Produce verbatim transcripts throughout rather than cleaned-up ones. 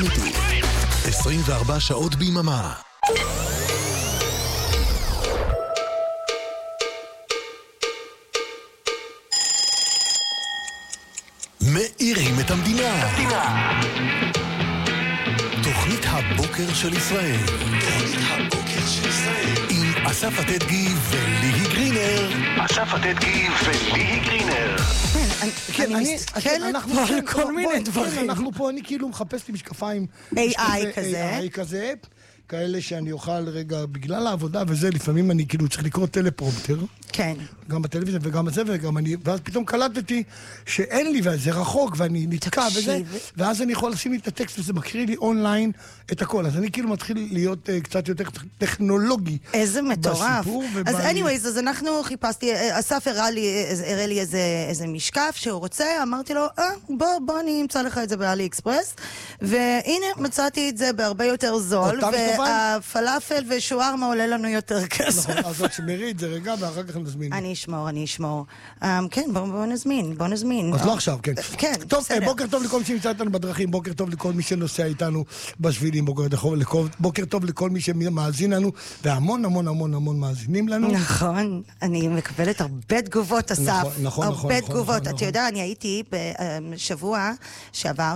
עשרים וארבע שעות ביממה. מאירים את המדינה. תוכנית הבוקר של ישראל. תוכנית הבוקר של ישראל. עם אסף עתדגי וליהי גרינר. אסף עתדגי וליהי גרינר. כן, אני מסתכל על כל מיני דברים. אנחנו פה, אני כאילו מחפש לי משקפיים. איי איי כזה. איי איי כזה. כאלה שאני אוכל רגע, בגלל העבודה וזה, לפעמים אני כאילו צריך לקרוא טלפרומפטר. כן. גם בטלוויזיה וגם בזה, וגם אני, ואז פתאום קלטתי שאין לי, וזה רחוק, ואני נתקע וזה, ואז אני יכול לשים לי את הטקסט, וזה מקריא לי אונליין את הכל. אז אני כאילו מתחיל להיות uh, קצת יותר טכנולוגי. איזה מטורף. בסיפור. אז anyways, אז אנחנו חיפשתי, אסף הראה לי, הראה לי איזה, איזה משקף שהוא רוצה, אמרתי לו, אה, בוא, בוא אני אמצא לך את זה באלי אקספרס, והנה מצאתי את זה בהרבה יותר זול, והפלאפל ושוארמה עולה לנו יותר כסף. נכון, אז את שמרי את זה רגע, ואחר כך נזמין. אני אשמור, אני אשמור. כן, בוא נזמין, בוא נזמין. אז לא עכשיו, כן. כן, טוב, בוקר טוב לכל מי שנמצא איתנו בדרכים, בוקר טוב לכל מי שנוסע איתנו בשבילים, בוקר טוב לכל מי שמאזין לנו, והמון המון המון המון מאזינים לנו. נכון, אני מקבלת הרבה תגובות, אסף. נכון, נכון, נכון. הרבה תגובות. אתה יודע, אני הייתי בשבוע שעבר,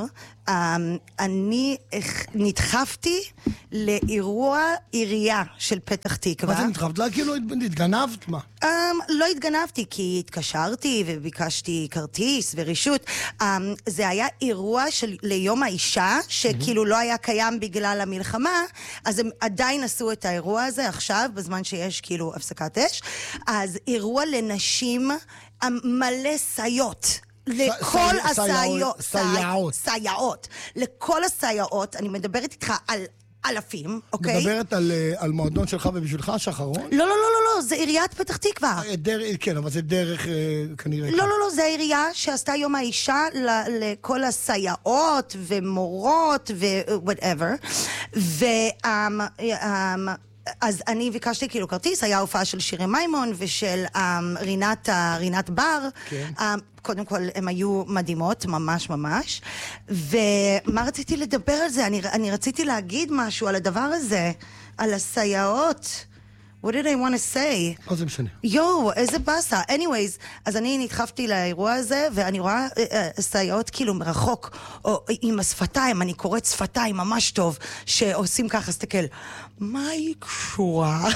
אני נדחפתי לאירוע עירייה של פתח תקווה. מה זה נדחפת? לא, כאילו התגנבת? מה? לא התגנבתי, כי התקשרתי וביקשתי כרטיס ורישות. זה היה אירוע ליום האישה, שכאילו לא היה קיים בגלל המלחמה, אז הם עדיין עשו את האירוע הזה עכשיו, בזמן שיש כאילו הפסקת אש. אז אירוע לנשים מלא סיות. לכל הסייעות, סייעות, סייעות, לכל הסייעות, אני מדברת איתך על אלפים, אוקיי? מדברת על, על מועדון שלך ובשבילך, שחרון? לא, לא, לא, לא, לא, זה עיריית פתח תקווה. דרך, כן, אבל זה דרך כנראה. לא, לא, לא, זה העירייה שעשתה יום האישה לכל הסייעות ומורות ו-whatever, ו... אז אני ביקשתי כאילו כרטיס, היה הופעה של שירי מימון ושל um, רינת, uh, רינת בר. כן. Um, קודם כל, הן היו מדהימות, ממש ממש. ומה רציתי לדבר על זה? אני, אני רציתי להגיד משהו על הדבר הזה, על הסייעות. What did I want to say? לא, זה משנה. יו, איזה בסה. anyways, אז אני נדחפתי לאירוע הזה, ואני רואה uh, סייעות כאילו מרחוק, או עם השפתיים, אני קוראת שפתיים ממש טוב, שעושים ככה, סתכל, מה היא קשורה?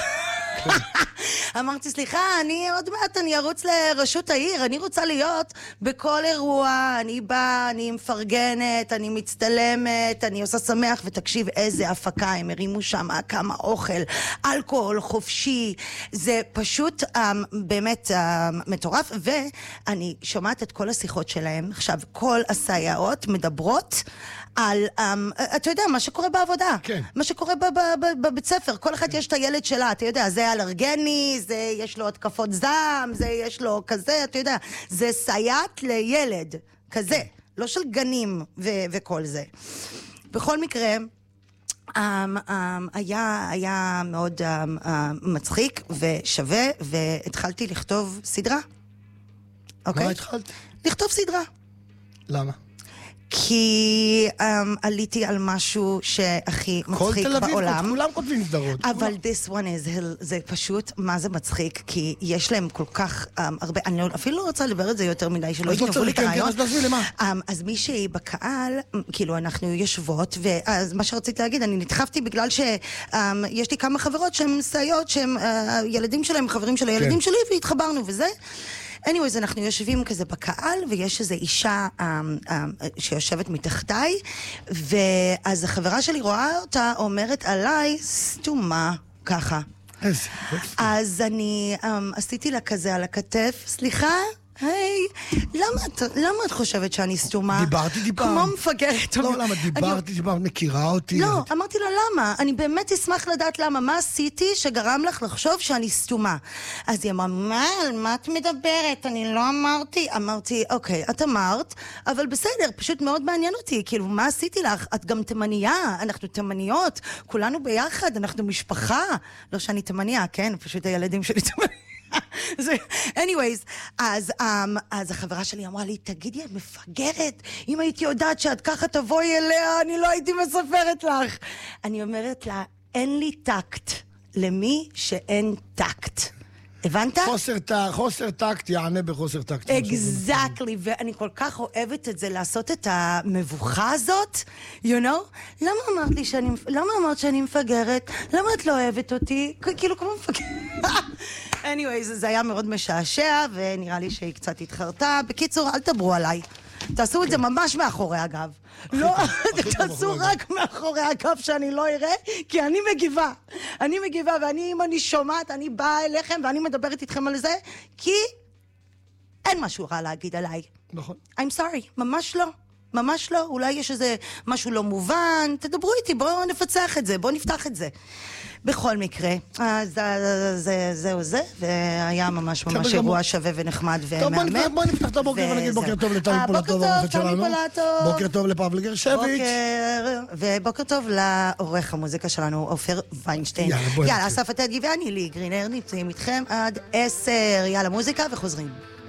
אמרתי, סליחה, אני עוד מעט, אני ארוץ לרשות העיר, אני רוצה להיות בכל אירוע, אני באה, אני מפרגנת, אני מצטלמת, אני עושה שמח, ותקשיב איזה הפקה, הם הרימו שם כמה אוכל, אלכוהול חופשי, זה פשוט um, באמת um, מטורף, ואני שומעת את כל השיחות שלהם, עכשיו כל הסייעות מדברות, על, um, אתה יודע, מה שקורה בעבודה. כן. מה שקורה בבית ספר. כל אחד כן. יש את הילד שלה, אתה יודע, זה אלרגני, זה יש לו התקפות זעם, זה יש לו כזה, אתה יודע, זה סייעת לילד, כזה, כן. לא של גנים ו- וכל זה. בכל מקרה, um, um, היה, היה מאוד um, um, מצחיק ושווה, והתחלתי לכתוב סדרה. אוקיי? מה התחלת? לכתוב סדרה. למה? כי um, עליתי על משהו שהכי מצחיק בעולם. כל תל אביב, כולם כותבים סדרות. אבל this one is, זה פשוט, מה זה מצחיק? כי יש להם כל כך um, הרבה, אני אפילו לא רוצה לדבר את זה יותר מדי, שלא יגנבו לי את הרעיון. אז תעזבי למה? Um, אז מישהי בקהל, כאילו אנחנו יושבות, ואז מה שרציתי להגיד, אני נדחפתי בגלל שיש um, לי כמה חברות שהן סייעות, שהן uh, ילדים שלהם, חברים של הילדים כן. שלי, והתחברנו וזה. anyways, אנחנו יושבים כזה בקהל, ויש איזו אישה um, um, שיושבת מתחתיי, ואז החברה שלי רואה אותה, אומרת עליי, סתומה, ככה. איזה, אז אני um, עשיתי לה כזה על הכתף, סליחה? היי, למה את, למה את חושבת שאני סתומה? דיברתי דיבר. כמו מפגרת. לא, למה דיברתי דיבר, מכירה אותי. לא, אמרתי לה למה? אני באמת אשמח לדעת למה. מה עשיתי שגרם לך לחשוב שאני סתומה? אז היא אמרה, מה? על מה את מדברת? אני לא אמרתי. אמרתי, אוקיי, את אמרת, אבל בסדר, פשוט מאוד מעניין אותי. כאילו, מה עשיתי לך? את גם תימניה, אנחנו תימניות, כולנו ביחד, אנחנו משפחה. לא שאני תימניה, כן? פשוט הילדים שלי תימניה. anyways, אז, um, אז החברה שלי אמרה לי, תגידי, את מפגרת? אם הייתי יודעת שאת ככה תבואי אליה, אני לא הייתי מספרת לך. אני אומרת לה, אין לי טקט. למי שאין טקט. הבנת? חוסר, חוסר טקט יענה בחוסר טקט. Exactly, ואני כל כך אוהבת את זה, לעשות את המבוכה הזאת, you know? למה אמרת לי שאני, למה אמרת שאני מפגרת? למה את לא אוהבת אותי? כאילו כמו מפגרת. anyways, זה היה מאוד משעשע, ונראה לי שהיא קצת התחרתה. בקיצור, אל תדברו עליי. תעשו את זה ממש מאחורי הגב. לא, תעשו רק מאחורי הגב שאני לא אראה, כי אני מגיבה. אני מגיבה, ואני, אם אני שומעת, אני באה אליכם, ואני מדברת איתכם על זה, כי אין משהו רע להגיד עליי. נכון. I'm sorry, ממש לא. ממש לא. אולי יש איזה משהו לא מובן. תדברו איתי, בואו נפצח את זה, בואו נפתח את זה. בכל מקרה, אז זהו זה, והיה ממש ממש אירוע שווה ונחמד ומאמן. טוב, בוא נפתח את הבוקר ונגיד בוקר טוב לטלי פולטוב, העורכת שלנו. בוקר טוב לפבלי גרשביץ'. ובוקר טוב לעורך המוזיקה שלנו, עופר ויינשטיין. יאללה, אסף עתד ואני לי גרינר, נמצאים איתכם עד עשר. יאללה, מוזיקה וחוזרים.